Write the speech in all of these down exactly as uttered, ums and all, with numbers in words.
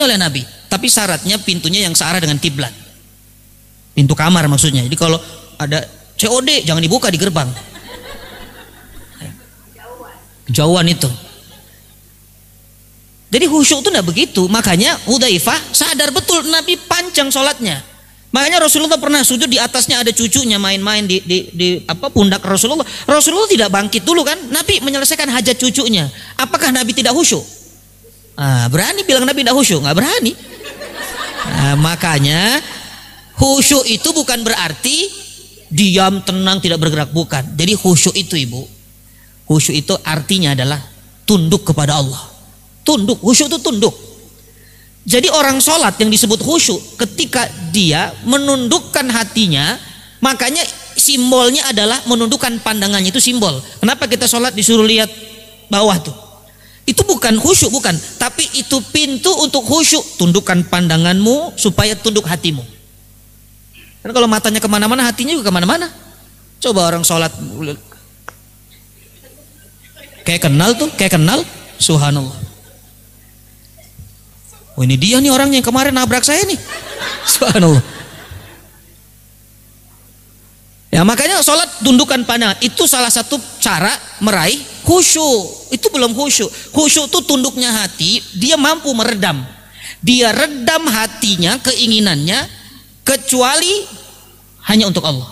oleh Nabi. Tapi syaratnya pintunya yang searah dengan kiblat. Pintu kamar maksudnya. Jadi kalau ada C O D jangan dibuka di gerbang. Kejauhan itu. Jadi khusyuk itu tidak begitu. Makanya Hudzaifah sadar betul Nabi panjang sholatnya. Makanya Rasulullah pernah sujud di atasnya ada cucunya main-main di, di, di apa pundak Rasulullah. Rasulullah tidak bangkit dulu kan? Nabi menyelesaikan hajat cucunya. Apakah Nabi tidak khusyuk? Ah, berani bilang Nabi tidak khusyuk? Nggak berani. Nah, makanya khusyuk itu bukan berarti diam, tenang, tidak bergerak, bukan. Jadi khusyuk itu ibu, khusyuk itu artinya adalah tunduk kepada Allah. Tunduk, khusyuk itu tunduk. Jadi orang sholat yang disebut khusyuk ketika dia menundukkan hatinya, makanya simbolnya adalah menundukkan pandangannya, itu simbol. Kenapa kita sholat disuruh lihat bawah tuh? Itu bukan khusyuk, bukan, tapi itu pintu untuk khusyuk. Tundukkan pandanganmu supaya tunduk hatimu. Karena kalau matanya kemana-mana, hatinya juga kemana-mana. Coba orang sholat kayak kenal tuh, kayak kenal, subhanallah. Oh ini dia nih orangnya yang kemarin nabrak saya nih, subhanallah. Ya makanya sholat tundukkan pandangan itu salah satu cara meraih khusyuk. Itu belum khusyuk. Khusyuk itu tunduknya hati, dia mampu meredam. Dia redam hatinya, keinginannya, kecuali hanya untuk Allah.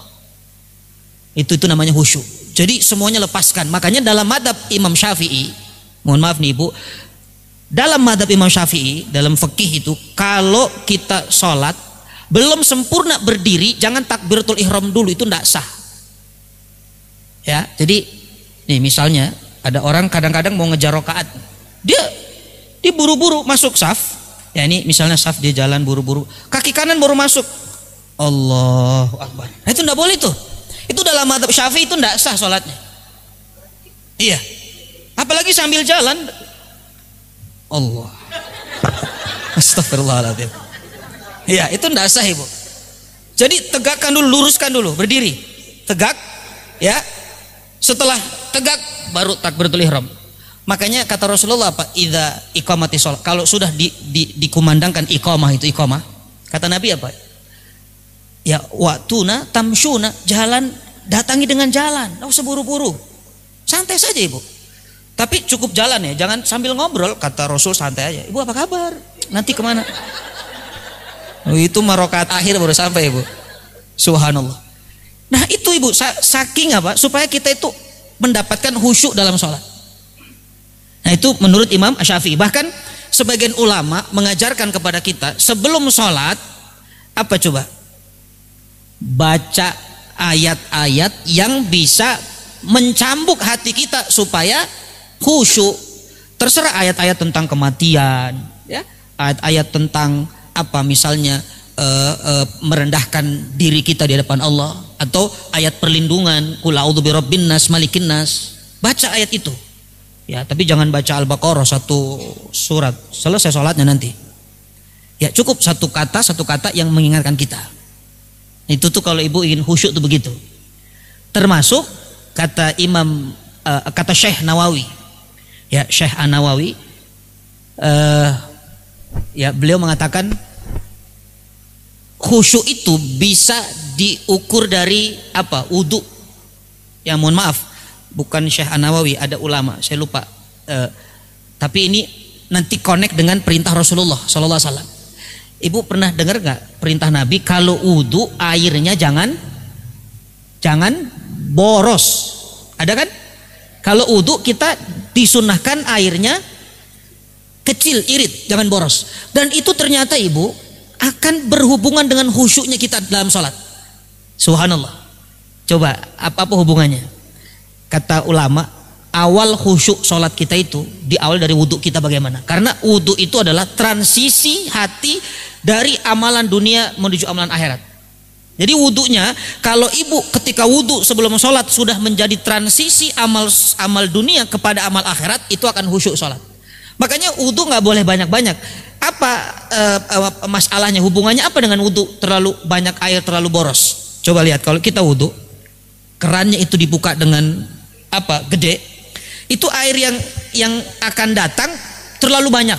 Itu itu namanya khusyuk. Jadi semuanya lepaskan. Makanya dalam madhab Imam Syafi'i, mohon maaf nih ibu, dalam madhab Imam Syafi'i, dalam fikih itu, kalau kita sholat belum sempurna berdiri, jangan takbiratul ihram dulu, itu tidak sah. Ya, jadi nih misalnya ada orang kadang-kadang mau ngejar rakaat, dia dia buru-buru masuk saf. Ya ini misalnya saf dia jalan buru-buru, kaki kanan baru masuk, Allahu Akbar. Nah, itu tidak boleh tuh. Itu dalam madhab Syafi'i itu tidak sah sholatnya. Iya. Apalagi sambil jalan, Allah. Astagfirullahaladzim. Iya, itu tidak sah ibu. Jadi tegakkan dulu, luruskan dulu, berdiri, tegak, ya. Setelah tegak baru takbiratul ihram. Makanya kata Rasulullah apa? Idza iqamati shalah. Kalau sudah di, di, dikumandangkan iqamah itu iqamah, kata Nabi apa? Ya waktuna tamsyuna, jalan, datangi dengan jalan, nggak usah buru-buru, santai saja ibu. Tapi cukup jalan ya, jangan sambil ngobrol. Kata Rasul santai aja. Ibu apa kabar? Nanti kemana? Oh, itu marokat akhir baru sampai ibu. Subhanallah. Nah itu ibu, saking apa? Supaya kita itu mendapatkan khusyuk dalam sholat. Nah itu menurut Imam Syafi'i. Bahkan sebagian ulama mengajarkan kepada kita sebelum sholat apa coba? Baca ayat-ayat yang bisa mencambuk hati kita supaya khusyuk. Terserah ayat-ayat tentang kematian, ya, ayat-ayat tentang apa misalnya e, e, merendahkan diri kita di hadapan Allah, atau ayat perlindungan, qul a'udzu birabbin nas malikin nas. Baca ayat itu. Ya, tapi jangan baca Al-Baqarah satu surat, selesai sholatnya nanti. Ya, cukup satu kata, satu kata yang mengingatkan kita. Itu tuh kalau ibu ingin khusyuk tuh begitu. Termasuk kata Imam uh, kata Syekh Nawawi. Ya, Syekh An-Nawawi uh, ya beliau mengatakan khusyuk itu bisa diukur dari apa? Wudu. Ya mohon maaf, bukan Syekh An-Nawawi, ada ulama, saya lupa. Uh, tapi ini nanti connect dengan perintah Rasulullah sallallahu alaihi wasallam. Ibu pernah dengar nggak perintah Nabi kalau wudu airnya jangan jangan boros? Ada kan? Kalau wudu kita disunahkan airnya kecil, irit, jangan boros. Dan itu ternyata ibu akan berhubungan dengan khusyuknya kita dalam sholat. Subhanallah. Coba apa apa hubungannya? Kata ulama, awal khusyuk sholat kita itu di awal dari wudu kita bagaimana? Karena wudu itu adalah transisi hati dari amalan dunia menuju amalan akhirat. Jadi wudunya, kalau ibu ketika wudu sebelum sholat sudah menjadi transisi amal amal dunia kepada amal akhirat, itu akan khusyuk sholat. Makanya wudu nggak boleh banyak-banyak. Apa uh, uh, masalahnya? Hubungannya apa dengan wudu? Terlalu banyak air, terlalu boros. Coba lihat kalau kita wudu, kerannya itu dibuka dengan apa? Gede. Itu air yang yang akan datang terlalu banyak.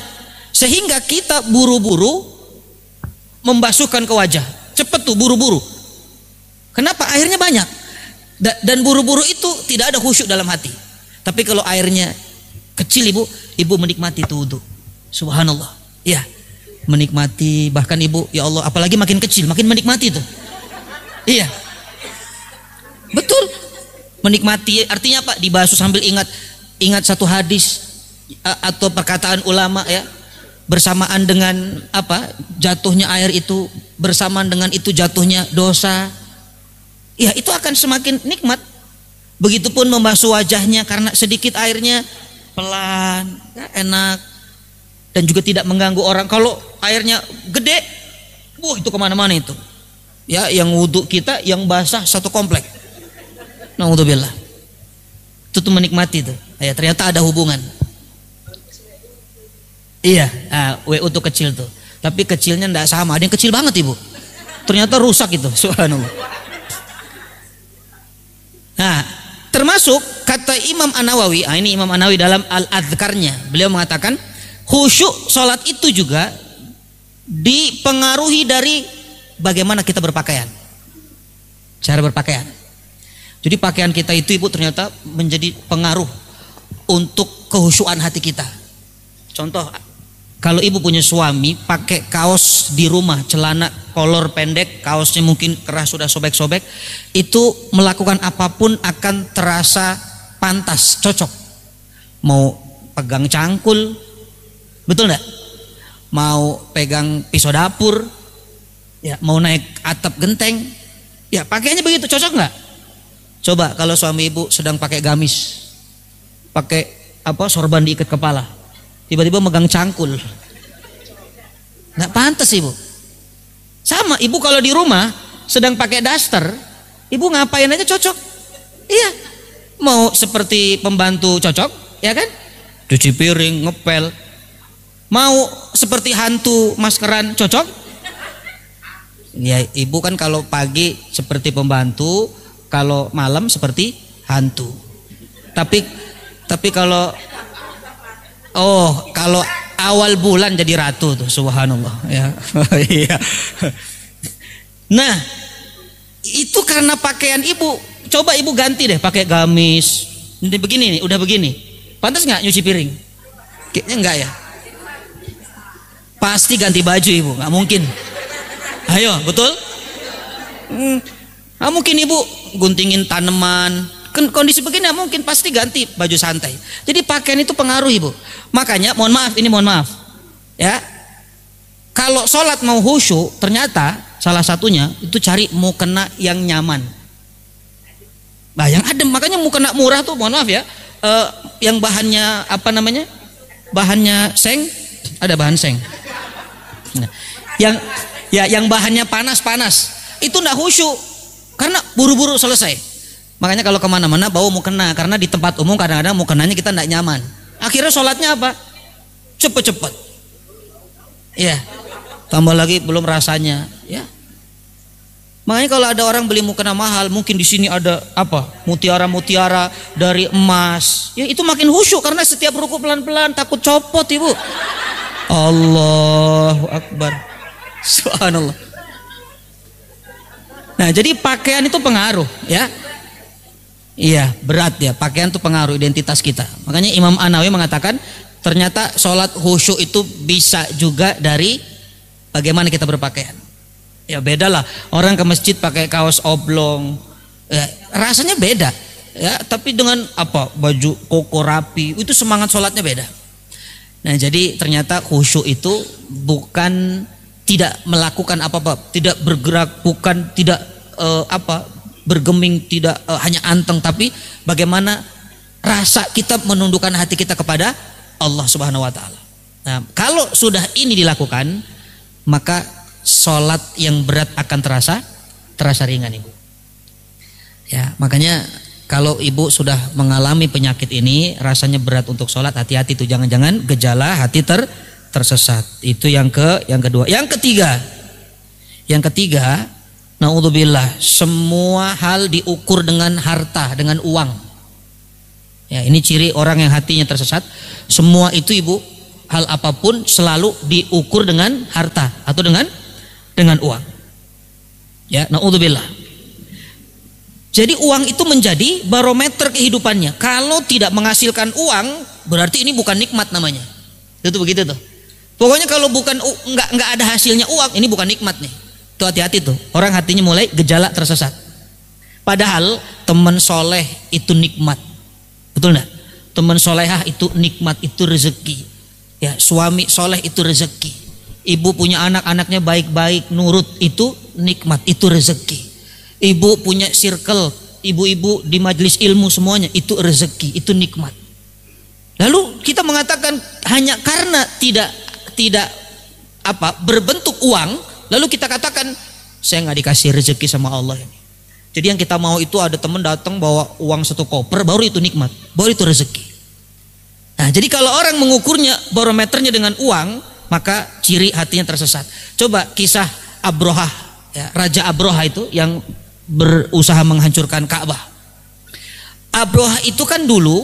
sehingga kita buru-buru membasuhkan ke wajah, cepet tuh buru-buru. Kenapa? Airnya banyak, dan buru-buru itu tidak ada khusyuk dalam hati. Tapi kalau airnya kecil ibu, ibu menikmati tuh wudu. Subhanallah, ya, menikmati. Bahkan ibu, ya Allah, apalagi makin kecil makin menikmati tuh. Iya, betul, menikmati. Artinya apa? Dibasuh sambil ingat ingat satu hadis atau perkataan ulama, ya, bersamaan dengan apa jatuhnya air itu, bersamaan dengan itu jatuhnya dosa. Ya, itu akan semakin nikmat. Begitupun membasuh wajahnya, karena sedikit airnya pelan, ya, enak, dan juga tidak mengganggu orang. Kalau airnya gede, wah itu kemana-mana itu. Ya, yang wudhu kita yang basah satu komplek. Naudzubillah. Itu tuh menikmati tuh. Ya, ternyata ada hubungan. Iya, nah, W U tuh kecil tuh. Tapi kecilnya enggak sama. Ada yang kecil banget ibu. Ternyata rusak itu. Subhanallah. Nah, termasuk kata Imam An-Nawawi. Ah, ini Imam An-Nawawi dalam Al-Adhkarnya. Beliau mengatakan khusyuk sholat itu juga dipengaruhi dari bagaimana kita berpakaian, cara berpakaian. Jadi pakaian kita itu ibu ternyata menjadi pengaruh untuk kehusyuan hati kita. Contoh, kalau ibu punya suami pakai kaos di rumah, celana kolor pendek, kaosnya mungkin keras sudah sobek-sobek, itu melakukan apapun akan terasa pantas, cocok. Mau pegang cangkul, betul enggak? Mau pegang pisau dapur, ya, mau naik atap genteng, ya pakaiannya begitu, cocok nggak? Coba kalau suami ibu sedang pakai gamis, pakai apa sorban diikat kepala, tiba-tiba megang cangkul, nggak pantas ibu. Sama ibu kalau di rumah sedang pakai daster, ibu ngapain aja cocok. Iya, mau seperti pembantu cocok, ya kan? Cuci piring, ngepel. Mau seperti hantu maskeran cocok. Ya, ibu kan kalau pagi seperti pembantu, kalau malam seperti hantu. Tapi tapi kalau oh, kalau awal bulan jadi ratu tuh, subhanallah, ya. Iya. Nah, itu karena pakaian ibu. Coba ibu ganti deh pakai gamis. Ini begini nih, udah begini. Pantas nggak nyuci piring? Kayaknya enggak ya. Pasti ganti baju ibu, nggak mungkin. Ayo, betul? Hmm, nah, mungkin ibu guntingin tanaman, kondisi begini mungkin pasti ganti baju santai. Jadi pakaian itu pengaruh ibu. Makanya mohon maaf, ini mohon maaf, ya. Kalau sholat mau khusyuk, ternyata salah satunya itu cari mukena yang nyaman, nah yang adem. Makanya mukena murah tuh, mohon maaf ya, eh, yang bahannya apa namanya? Bahannya seng, ada bahan seng. Nah, yang ya yang bahannya panas-panas itu ndak khusyuk karena buru-buru selesai. Makanya kalau kemana-mana bawa mukena, karena di tempat umum kadang-kadang mukenanya kita ndak nyaman. Akhirnya sholatnya apa? Cepet-cepet. Ya, tambah lagi belum rasanya. Ya. Makanya kalau ada orang beli mukena mahal, mungkin di sini ada apa? Mutiara-mutiara dari emas. Ya itu makin khusyuk karena setiap ruku pelan-pelan, takut copot ibu. Allahu Akbar. Subhanallah. Nah, jadi pakaian itu pengaruh, ya. Iya, berat ya. Pakaian itu pengaruh identitas kita. Makanya Imam An-Nawawi mengatakan ternyata sholat khusyuk itu bisa juga dari bagaimana kita berpakaian. Ya beda lah. Orang ke masjid pakai kaos oblong, ya, rasanya beda. Ya, tapi dengan apa? Baju koko rapi, itu semangat sholatnya beda. Nah, jadi ternyata khusyuk itu bukan tidak melakukan apa-apa, tidak bergerak, bukan tidak uh, apa bergeming, tidak uh, hanya anteng, tapi bagaimana rasa kita menundukkan hati kita kepada Allah Subhanahu wa taala. Nah, kalau sudah ini dilakukan, maka sholat yang berat akan terasa terasa ringan ibu. Ya, makanya kalau ibu sudah mengalami penyakit ini, rasanya berat untuk sholat, hati-hati tuh, jangan-jangan gejala hati ter tersesat. Itu yang ke yang kedua. Yang ketiga, yang ketiga, naudzubillah, semua hal diukur dengan harta, dengan uang. Ya, ini ciri orang yang hatinya tersesat. Semua itu ibu hal apapun selalu diukur dengan harta atau dengan dengan uang. Ya, naudzubillah. Jadi uang itu menjadi barometer kehidupannya. Kalau tidak menghasilkan uang, berarti ini bukan nikmat namanya. Itu begitu tuh. Pokoknya kalau bukan nggak nggak ada hasilnya uang, ini bukan nikmat nih. Tuh hati-hati tuh. Orang hatinya mulai gejala tersesat. Padahal teman soleh itu nikmat, betul nggak? Teman solehah itu nikmat, itu rezeki. Ya, suami soleh itu rezeki. Ibu punya anak, anaknya baik-baik, nurut, itu nikmat, itu rezeki. Ibu punya circle, ibu-ibu di majelis ilmu semuanya, itu rezeki, itu nikmat. Lalu kita mengatakan hanya karena tidak tidak apa berbentuk uang, lalu kita katakan saya nggak dikasih rezeki sama Allah ini. Jadi yang kita mau itu ada teman datang bawa uang satu koper, baru itu nikmat, baru itu rezeki. Nah, jadi kalau orang mengukurnya barometernya dengan uang, maka ciri hatinya tersesat. Coba kisah Abrohah, ya, Raja Abrohah itu yang berusaha menghancurkan Ka'bah. Abrohah itu kan dulu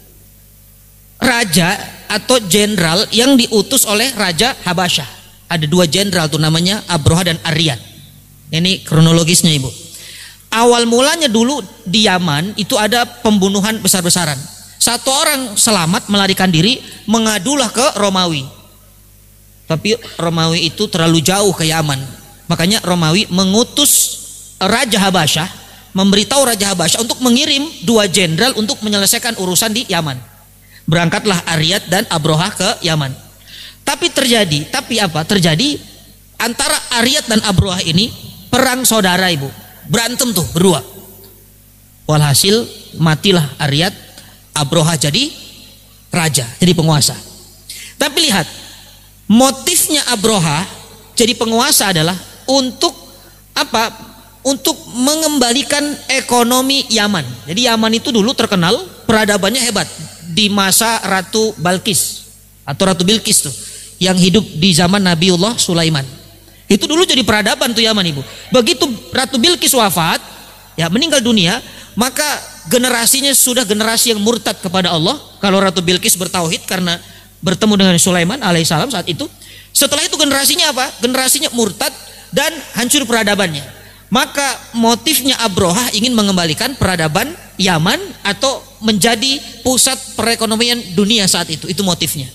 raja atau jenderal yang diutus oleh Raja Habasyah. Ada dua jenderal tuh namanya Abrohah dan Aryad. Ini kronologisnya Ibu. Awal mulanya dulu di Yaman itu ada pembunuhan besar-besaran. Satu orang selamat melarikan diri, mengadulah ke Romawi. Tapi Romawi itu terlalu jauh ke Yaman. Makanya Romawi mengutus Raja Habasyah, memberitahu Raja Habasyah untuk mengirim dua jenderal untuk menyelesaikan urusan di Yaman. Berangkatlah Aryad dan Abrohah ke Yaman. Tapi terjadi, tapi apa? Terjadi antara Aryad dan Abrohah ini perang saudara Ibu. Berantem tuh berdua. Walhasil matilah Aryad, Abrohah jadi raja, jadi penguasa. Tapi lihat, motifnya Abrohah jadi penguasa adalah untuk apa? Untuk mengembalikan ekonomi Yaman. Jadi Yaman itu dulu terkenal peradabannya hebat di masa Ratu Balkis atau Ratu Bilqis tuh, yang hidup di zaman Nabiullah Sulaiman. Itu dulu jadi peradaban tuh Yaman Ibu. Begitu Ratu Bilqis wafat, ya meninggal dunia, maka generasinya sudah generasi yang murtad kepada Allah. Kalau Ratu Bilqis bertauhid karena bertemu dengan Sulaiman alaihissalam saat itu. Setelah itu generasinya apa? Generasinya murtad dan hancur peradabannya. Maka motifnya Abrohah ingin mengembalikan peradaban Yaman atau menjadi pusat perekonomian dunia saat itu. Itu motifnya.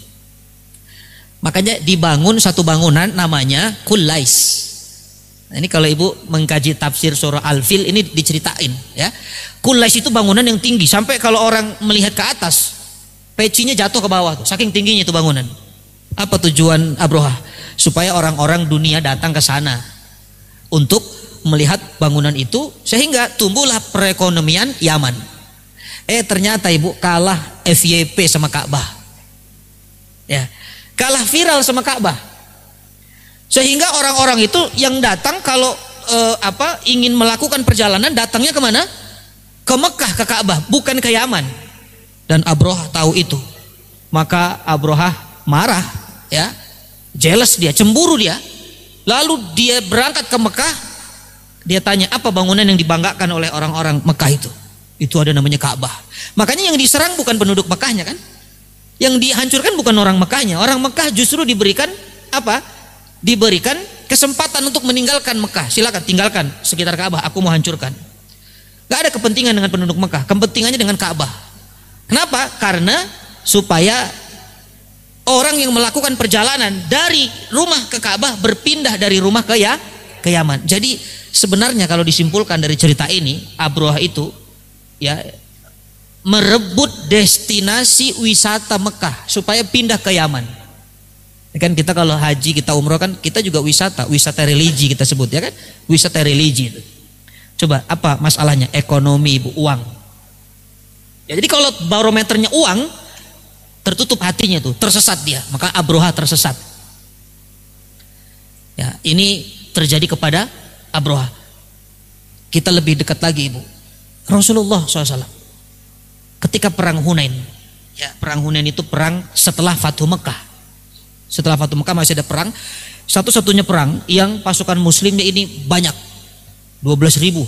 Makanya dibangun satu bangunan namanya Kullais. Nah, ini kalau Ibu mengkaji tafsir surah Al-Fil ini diceritain ya. Kullais itu bangunan yang tinggi sampai kalau orang melihat ke atas pecinya jatuh ke bawah tuh, saking tingginya itu bangunan. Apa tujuan Abrohah? Supaya orang-orang dunia datang ke sana untuk melihat bangunan itu sehingga tumbuhlah perekonomian Yaman. Eh ternyata Ibu kalah F Y P sama Ka'bah. Ya. Kalah viral sama Ka'bah. Sehingga orang-orang itu yang datang kalau eh, apa ingin melakukan perjalanan datangnya kemana? Ke Mekah, ke Ka'bah, bukan ke Yaman. Dan Abrohah tahu itu. Maka Abrohah marah, ya, jealous dia, cemburu dia. Lalu dia berangkat ke Mekah. Dia tanya apa bangunan yang dibanggakan oleh orang-orang Mekah itu? Itu ada namanya Ka'bah. Makanya yang diserang bukan penduduk Mekahnya kan? Yang dihancurkan bukan orang Mekahnya. Orang Mekah justru diberikan apa? Diberikan kesempatan untuk meninggalkan Mekah. Silakan tinggalkan sekitar Ka'bah. Aku mau hancurkan. Gak ada kepentingan dengan penduduk Mekah. Kepentingannya dengan Ka'bah. Kenapa? Karena supaya orang yang melakukan perjalanan dari rumah ke Ka'bah berpindah dari rumah ke ya ke Yaman. Jadi sebenarnya kalau disimpulkan dari cerita ini, Abrohah itu ya merebut destinasi wisata Mekah supaya pindah ke Yaman. Kan kita kalau haji kita umroh kan kita juga wisata, wisata religi kita sebut ya kan, wisata religi itu. Coba apa masalahnya? Ekonomi Ibu, uang. Ya, jadi kalau barometernya uang, tertutup hatinya tuh, tersesat dia. Maka Abrohah tersesat. Ya, ini terjadi kepada Abrohah. Kita lebih dekat lagi Ibu. Rasulullah shallallahu alaihi wasallam ketika perang Hunain, ya, perang Hunain itu perang setelah Fathu Mekah. Setelah Fathu Mekah masih ada perang, satu-satunya perang yang pasukan muslimnya ini banyak, dua belas ribu.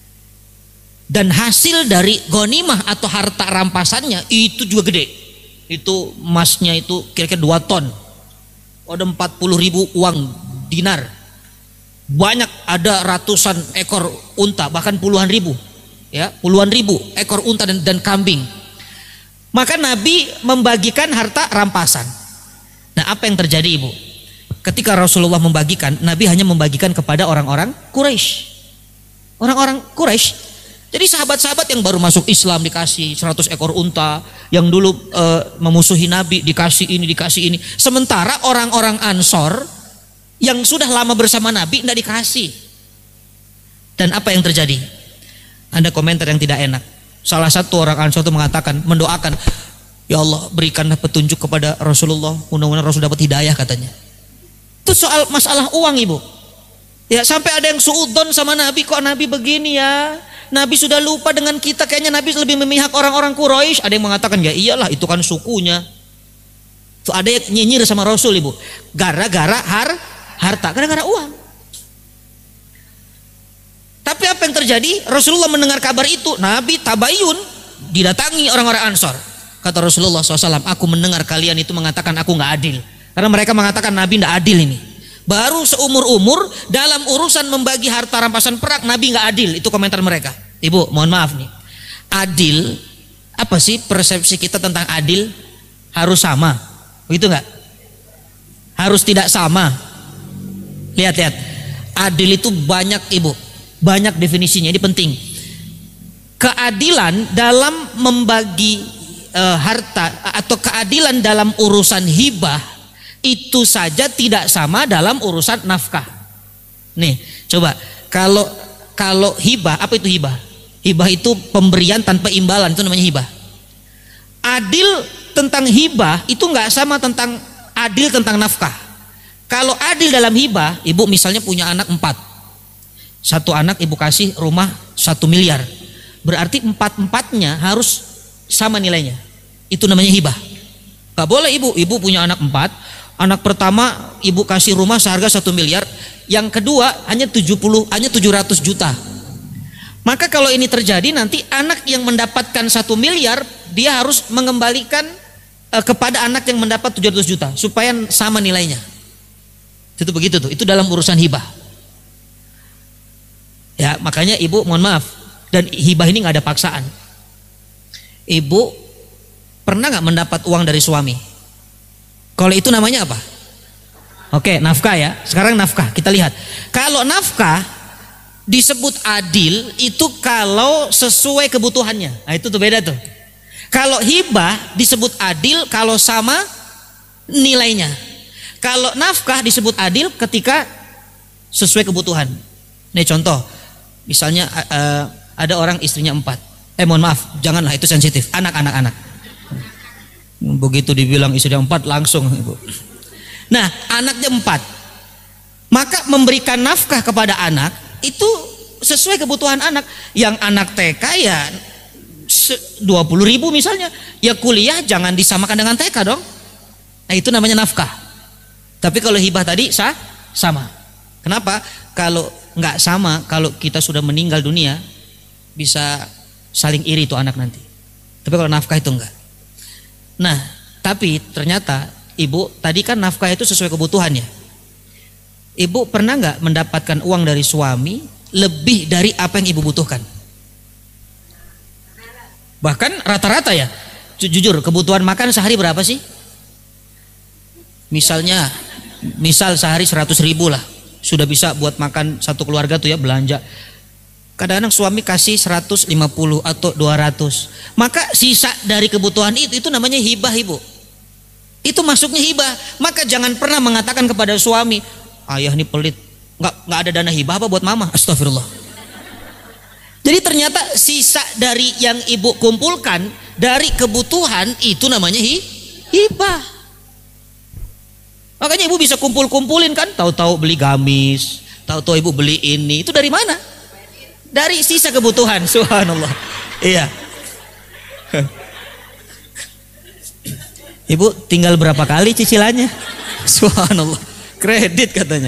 Dan hasil dari ghanimah atau harta rampasannya itu juga gede. Itu emasnya itu kira-kira dua ton. Ada empat puluh ribu uang dinar. Banyak, ada ratusan ekor unta, bahkan puluhan ribu. Ya, puluhan ribu ekor unta dan, dan kambing. Maka Nabi membagikan harta rampasan. Nah, apa yang terjadi, Ibu? Ketika Rasulullah membagikan, Nabi hanya membagikan kepada orang-orang Quraisy. Orang-orang Quraisy. Jadi sahabat-sahabat yang baru masuk Islam dikasih seratus ekor unta, yang dulu e, memusuhi Nabi dikasih ini, dikasih ini. Sementara orang-orang Ansor yang sudah lama bersama Nabi tidak dikasih. Dan apa yang terjadi? Ada komentar yang tidak enak. Salah satu orang Ansor itu mengatakan, mendoakan, ya Allah berikanlah petunjuk kepada Rasulullah, mudah-mudahan Rasul dapat hidayah katanya. Itu soal masalah uang, Ibu. Ya, sampai ada yang suudon sama Nabi, kok Nabi begini ya? Nabi sudah lupa dengan kita, kayaknya Nabi lebih memihak orang-orang Quraisy. Ada yang mengatakan, ya iyalah itu kan sukunya. Tuh ada yang nyinyir sama Rasul, Ibu. Gara-gara har, harta, gara-gara uang. Tapi apa yang terjadi? Rasulullah mendengar kabar itu, Nabi tabayun, didatangi orang-orang Ansor. Kata Rasulullah shallallahu alaihi wasallam, aku mendengar kalian itu mengatakan aku nggak adil. Karena mereka mengatakan Nabi nggak adil ini. Baru seumur-umur dalam urusan membagi harta rampasan perang Nabi nggak adil. Itu komentar mereka. Ibu, mohon maaf nih. Adil, apa sih persepsi kita tentang adil? Harus sama, begitu nggak? Harus tidak sama. Lihat-lihat, adil itu banyak, Ibu, banyak definisinya. Ini penting. Keadilan dalam membagi e, harta atau keadilan dalam urusan hibah itu saja tidak sama dalam urusan nafkah. Nih, coba kalau kalau hibah, apa itu hibah? Hibah itu pemberian tanpa imbalan, itu namanya hibah. Adil tentang hibah itu nggak sama tentang adil tentang nafkah. Kalau adil dalam hibah, ibu misalnya punya anak empat, satu anak ibu kasih rumah satu miliar, berarti empat empatnya harus sama nilainya. Itu namanya hibah. Gak boleh ibu, ibu punya anak empat, anak pertama ibu kasih rumah seharga satu miliar, yang kedua hanya tujuh puluh, hanya tujuh ratus juta. Maka kalau ini terjadi, nanti anak yang mendapatkan satu miliar dia harus mengembalikan uh, kepada anak yang mendapat tujuh ratus juta supaya sama nilainya. Itu begitu tuh, itu dalam urusan hibah. Ya, makanya ibu mohon maaf, dan hibah ini nggak ada paksaan. Ibu pernah nggak mendapat uang dari suami? Kalau itu namanya apa? Oke, nafkah ya. Sekarang nafkah, kita lihat. Kalau nafkah disebut adil itu kalau sesuai kebutuhannya. Nah, itu tuh beda tuh. Kalau hibah disebut adil kalau sama nilainya. Kalau nafkah disebut adil ketika sesuai kebutuhan. Nih contoh, misalnya uh, ada orang istrinya empat. Eh mohon maaf, janganlah itu sensitif. Anak-anak anak. Begitu dibilang istrinya empat langsung. Nah, anaknya empat. Maka memberikan nafkah kepada anak itu sesuai kebutuhan anak. Yang anak T K ya dua puluh ribu misalnya, ya kuliah jangan disamakan dengan T K dong. Nah, itu namanya nafkah. Tapi kalau hibah tadi sah, sama. Kenapa? Kalau nggak sama, kalau kita sudah meninggal dunia bisa saling iri tuh anak nanti. Tapi kalau nafkah itu enggak. Nah, tapi ternyata ibu tadi kan nafkah itu sesuai kebutuhannya. Ibu pernah nggak mendapatkan uang dari suami lebih dari apa yang ibu butuhkan? Bahkan rata-rata ya, jujur kebutuhan makan sehari berapa sih? Misalnya, misal sehari seratus ribu lah, sudah bisa buat makan satu keluarga tuh ya, belanja. Kadang-kadang suami kasih seratus lima puluh atau dua ratus, maka sisa dari kebutuhan itu itu namanya hibah, ibu. Itu masuknya hibah. Maka jangan pernah mengatakan kepada suami, ayah ini pelit, nggak nggak ada dana hibah apa buat mama. Astagfirullah. Jadi ternyata sisa dari yang ibu kumpulkan dari kebutuhan itu namanya hi, hibah. Makanya ibu bisa kumpul-kumpulin kan, tahu-tahu beli gamis, tahu-tahu ibu beli ini, itu dari mana? Dari sisa kebutuhan. Subhanallah. Iya. Ibu tinggal berapa kali cicilannya? Subhanallah. Kredit katanya.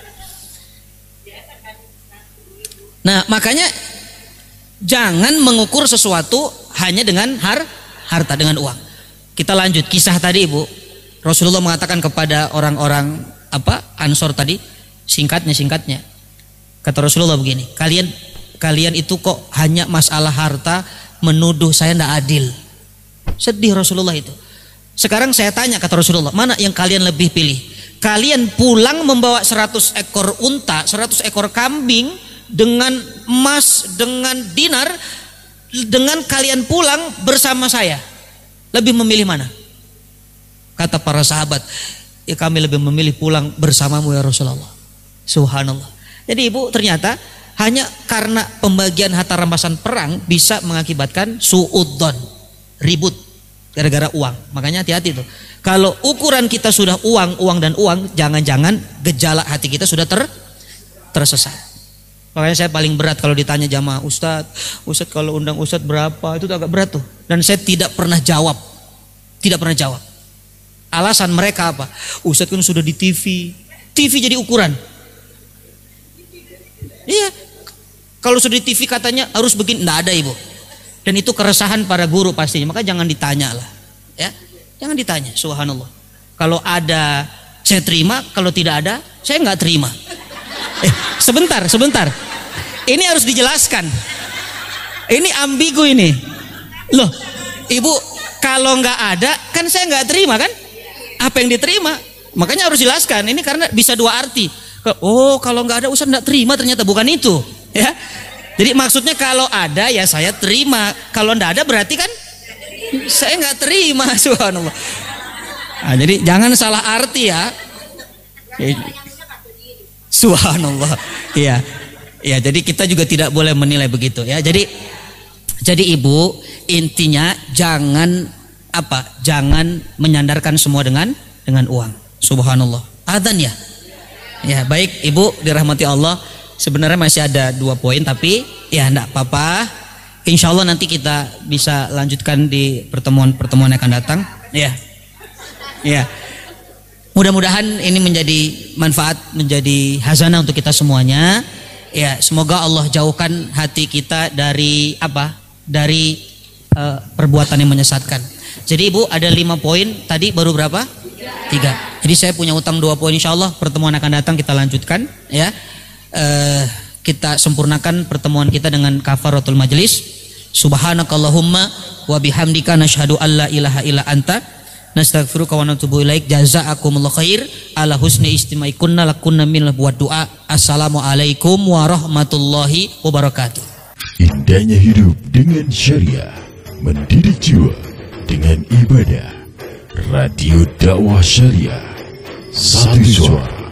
Nah, makanya jangan mengukur sesuatu hanya dengan har, harta, dengan uang. Kita lanjut kisah tadi Ibu. Rasulullah mengatakan kepada orang-orang apa Ansor tadi, singkatnya singkatnya. Kata Rasulullah begini, kalian kalian itu kok hanya masalah harta menuduh saya tidak adil. Sedih Rasulullah itu. Sekarang saya tanya, kata Rasulullah, mana yang kalian lebih pilih? Kalian pulang membawa seratus ekor unta, seratus ekor kambing dengan emas, dengan dinar, dengan kalian pulang bersama saya. Lebih memilih mana? Kata para sahabat, ya kami lebih memilih pulang bersamamu ya Rasulullah. Subhanallah. Jadi Ibu, ternyata hanya karena pembagian harta rampasan perang bisa mengakibatkan suudzon, ribut gara-gara uang. Makanya hati-hati tuh. Kalau ukuran kita sudah uang, uang dan uang, jangan-jangan gejala hati kita sudah ter tersesat. Makanya saya paling berat kalau ditanya jamaah, Ustadz, Ustadz kalau undang Ustadz berapa? Itu agak berat tuh. Dan saya tidak pernah jawab. Tidak pernah jawab. Alasan mereka apa? Ustadz kan sudah di T V. T V jadi ukuran. Iya. Kalau sudah di T V katanya harus begini, enggak ada Ibu. Dan itu keresahan para guru pastinya. Maka jangan ditanya lah. Ya. Jangan ditanya, subhanallah. Kalau ada saya terima, kalau tidak ada saya nggak terima. Eh, sebentar, sebentar. Ini harus dijelaskan. Ini ambigu ini. Loh, Ibu, kalau nggak ada kan saya nggak terima kan? Apa yang diterima? Makanya harus jelaskan. Ini karena bisa dua arti. Oh, kalau nggak ada Ustaz nggak terima, ternyata bukan itu, ya. Jadi maksudnya kalau ada ya saya terima. Kalau nggak ada berarti kan saya nggak terima, subhanallah. Nah, jadi jangan salah arti ya. Subhanallah. Iya. Ya, jadi kita juga tidak boleh menilai begitu ya. Jadi jadi Ibu, intinya jangan apa? Jangan menyandarkan semua dengan dengan uang. Subhanallah. Adzan ya. Ya, baik Ibu dirahmati Allah. Sebenarnya masih ada dua poin tapi ya enggak apa-apa. Insya Allah nanti kita bisa lanjutkan di pertemuan-pertemuan yang akan datang. Ya, ya. Mudah-mudahan ini menjadi manfaat, menjadi hazanah untuk kita semuanya. Ya, semoga Allah jauhkan hati kita dari apa? Dari uh, perbuatan yang menyesatkan. Jadi Ibu ada lima poin. Tadi baru berapa? Tiga. Jadi saya punya utang dua poin. Insya Allah pertemuan akan datang kita lanjutkan. Ya. Uh, kita sempurnakan pertemuan kita dengan kafaratul majlis. Subhanakallahumma wa bihamdika nasyhadu alla ilaha illa anta nastaghfiruka wa natubu ilaik. Jazaakumullahu khair ala husni istimaikunna lakunna min buat doa. Assalamualaikum warahmatullahi wabarakatuh. Indahnya hidup dengan syariah, mendidik jiwa dengan ibadah. Radio Dakwah Syariah, satu suara